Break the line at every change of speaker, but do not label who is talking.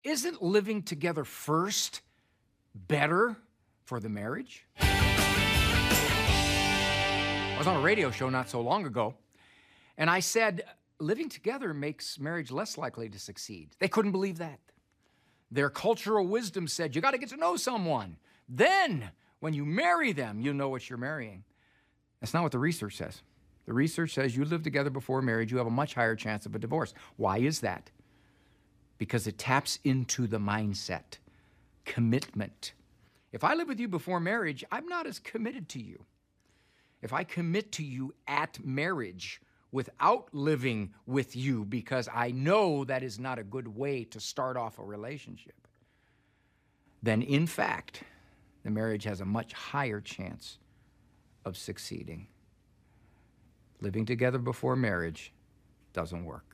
Isn't living together first better for the marriage? I was on a radio show not so long ago, and I said, living together makes marriage less likely to succeed. They couldn't believe that. Their cultural wisdom said, you got to get to know someone. Then, when you marry them, you'll know what you're marrying. That's not what the research says. The research says you live together before marriage, you have a much higher chance of a divorce. Why is that? Because it taps into the mindset, commitment. If I live with you before marriage, I'm not as committed to you. If I commit to you at marriage without living with you because I know that is not a good way to start off a relationship, then in fact, the marriage has a much higher chance of succeeding. Living together before marriage doesn't work.